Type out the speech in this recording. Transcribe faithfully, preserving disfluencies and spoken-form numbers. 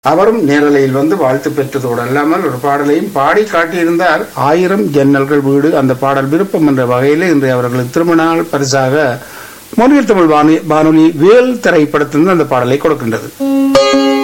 அவரும் நேரலையில் வந்து வாழ்த்து பெற்றதோடு அல்லாமல் ஒரு பாடலையும் பாடி காட்டியிருந்தார். ஆயிரம் ஜன்னல்கள் வீடு அந்த பாடல் விருப்பம் என்ற வகையில் இன்று அவர்களுக்கு திருமண நாள் பரிசாக மொழியில் தமிழ் வானொலி வேல் திரைப்படத்திலிருந்து அந்த பாடலை கொடுக்கின்றது.